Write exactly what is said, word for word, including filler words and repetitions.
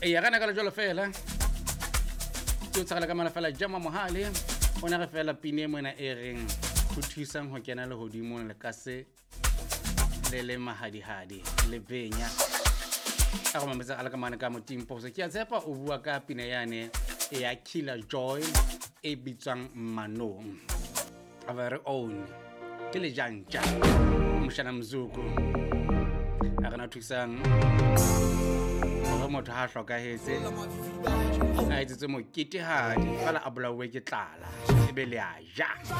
ya kana ka jolo fela ke tsagala ka mala fela jama mohale ona re fela pine mona e reng go thusang ho kena le hodimo le ka se le le mahadi hadi le benya a go mametsa ala ka mana ka motimpo se ke a tsepa o bua ka pine yane e ya Killer Joy e bitswang Manong a very own ke le janja moshana mzuku a kana thusang go motho ha hlokahetse a itsetse mo kitihadi fela a bolawe ke tlala e be le a ja